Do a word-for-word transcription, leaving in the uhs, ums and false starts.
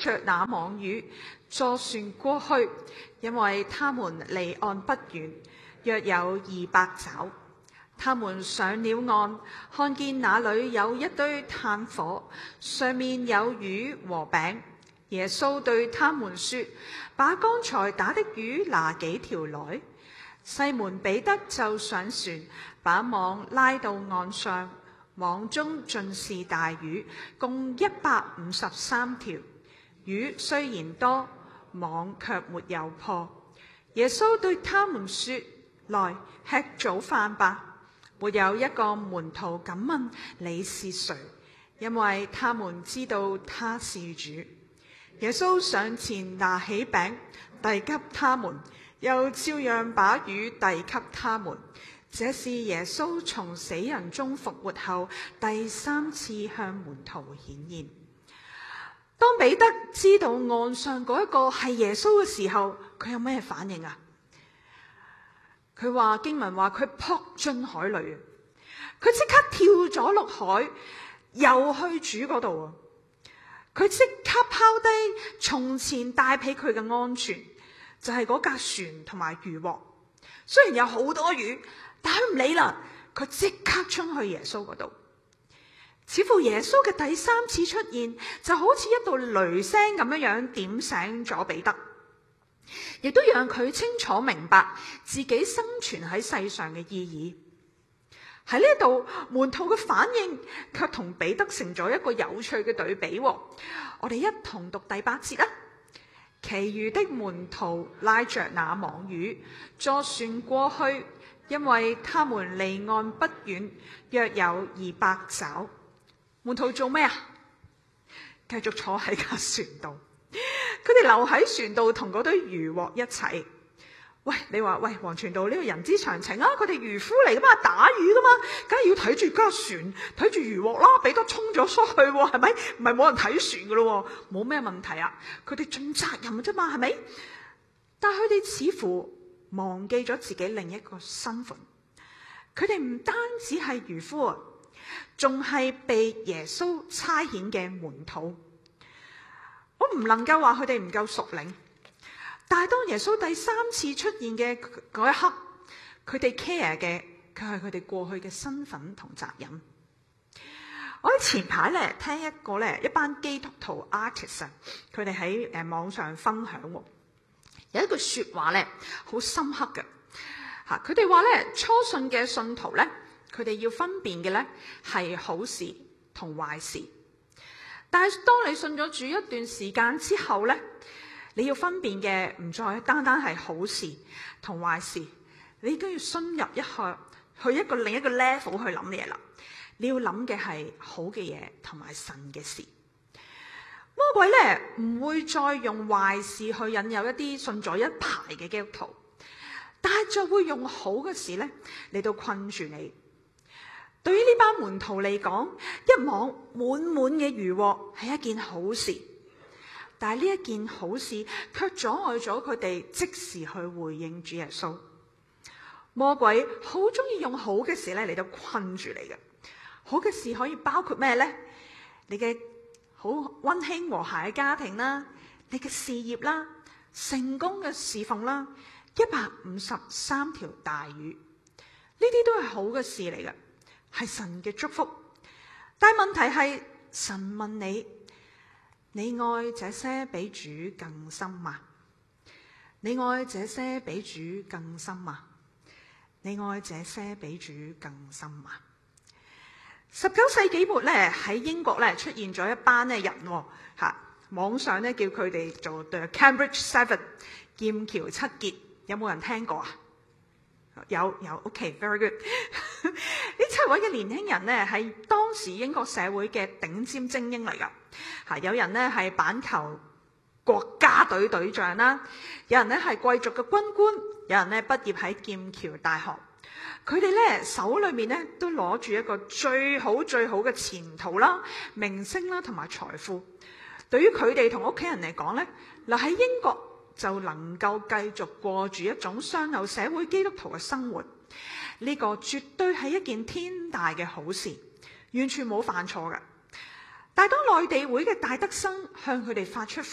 着那網魚，坐船過去，因為他們離岸不遠，約有二百肘。他們上了岸，看見那裏有一堆炭火，上面有魚和餅。耶穌對他們說：把剛才打的魚拿幾條來。西門彼得就上船，把網拉到岸上，網中盡是大魚，共一百五十三條。魚雖然多，網卻沒有破。耶穌對他們說：來吃早飯吧。沒有一個門徒敢問你是誰，因為他們知道他是主。耶穌上前拿起餅遞給他們，又照樣把魚遞給他們。這是耶穌從死人中復活後第三次向門徒顯現。當彼得知道岸上嗰一個係耶穌嘅時候，佢有咩反應啊？佢話經文話佢撲進海裏，佢即刻跳咗落海，又去主嗰度啊！佢即刻拋低從前帶俾佢嘅安全，就係嗰架船同埋漁獲。雖然有好多魚，但佢唔理啦，佢即刻衝去耶穌嗰度。似乎耶穌嘅第三次出現，就好似一道雷聲咁樣樣點醒咗彼得，亦都讓佢清楚明白自己生存喺世上嘅意義。喺呢度，門徒嘅反應卻同彼得成咗一個有趣嘅對比。我哋一同讀第八節啦。其餘的門徒拉着那網魚，坐船過去，因為他們離岸不遠，約有二百肘。門徒做咩啊？繼續坐喺架船度，佢哋留喺船度同嗰堆漁獲一齊。喂，你話喂，黃傳道呢個人之常情啊，佢哋漁夫嚟噶嘛，打魚噶嘛，梗係要睇住架船，睇住漁獲啦。彼得衝咗出去，係咪？唔係冇人睇船噶咯，冇咩問題啊。佢哋盡責任啫嘛，係咪？但係佢哋似乎忘記咗自己另一個身份。佢哋唔單止係漁夫啊，仲係被耶穌差遣嘅門徒。我唔能夠話佢哋唔夠屬靈。但係當耶穌第三次出現嘅嗰一刻，佢哋 care 嘅佢係佢哋過去嘅身份同責任。我喺前排咧聽一個咧一班基督徒 artist 啊，佢哋喺誒網上分享，有一句說話咧好深刻嘅吓，佢哋話咧初信嘅信徒咧，佢哋要分辨嘅咧係好事同壞事，但係當你信咗主一段時間之後咧，你要分辨嘅唔再單單係好事同壞事，你應該要深入一下去一個另一個 level 去諗嘢啦。你要諗嘅係好嘅嘢同埋神嘅事。魔鬼咧唔會再用壞事去引誘一啲信咗一排嘅基督徒，但係就會用好嘅事咧嚟到困住你。對於呢班門徒嚟講，一網滿滿嘅漁獲係一件好事。但係呢一件好事卻阻礙咗佢哋即時去回應主耶穌。魔鬼好中意用好嘅事咧嚟到困住你嘅。好嘅事可以包括咩呢？你嘅好溫馨和諧嘅家庭啦，你嘅事業啦，成功嘅侍奉啦，一百五十三條大魚，呢啲都係好嘅事嚟嘅，係神嘅祝福。但係問題係，神問你，你愛這些比主更深嗎？你愛這些比主更深嗎？你愛這些比主更深嗎？十九世紀末咧，喺英國咧出現咗一班咧人，吓，網上咧叫佢哋做 The Cambridge Seven 劍橋七傑，有冇人聽過啊？有有 OK，very good。呢七位嘅年輕人咧係當時英國社會嘅頂尖精英嚟噶，吓，有人咧係板球國家隊隊長啦，有人咧係貴族嘅軍官，有人咧畢業喺劍橋大學。佢哋咧手裏面咧都攞住一個最好最好嘅前途啦、名聲啦同埋財富。對於佢哋同屋企人嚟講咧，嗱喺英國就能夠繼續過住一種上流社會基督徒嘅生活，呢個絕對係一件天大嘅好事，完全冇犯錯嘅。但係當內地會嘅大德生向佢哋發出